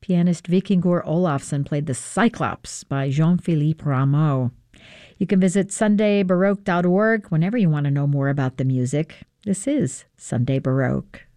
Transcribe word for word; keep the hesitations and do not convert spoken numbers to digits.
Pianist Vikingur Olafsson played the Cyclops by Jean-Philippe Rameau. You can visit sunday baroque dot org whenever you want to know more about the music. This is Sunday Baroque.